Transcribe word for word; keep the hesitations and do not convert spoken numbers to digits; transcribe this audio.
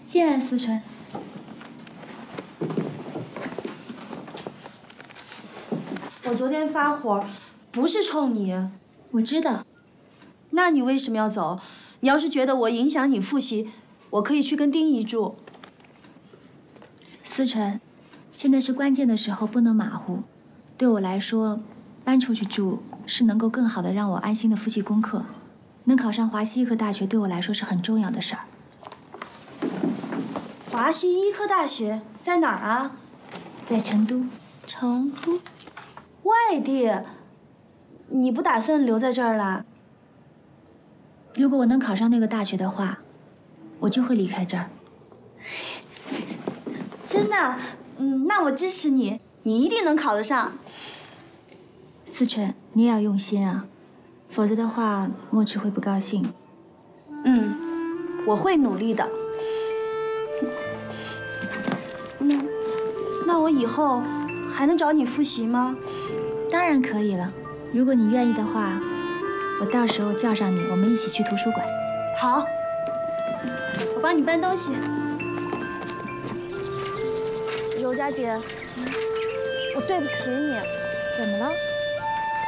进来，思纯。 我昨天发火，不是冲你。 我知道。 那你为什么要走？你要是觉得我影响你复习，我可以去跟丁姨住。 思纯，现在是关键的时候，不能马虎。对我来说，搬出去住是能够更好的让我安心的复习功课。能考上华西医科大学对我来说是很重要的事儿。 华西医科大学在哪儿啊？ 在成都。 成都，外地。你不打算留在这儿啦？ 如果我能考上那个大学的话，我就会离开这儿。 真的？嗯，那我支持你，你一定能考得上。 思纯，你也要用心啊，否则的话，墨池会不高兴。 嗯，我会努力的。那，那我以后还能找你复习吗？ 当然可以了，如果你愿意的话，我到时候叫上你，我们一起去图书馆。 好，我帮你搬东西。柔佳姐，嗯、我对不起你。 怎么了？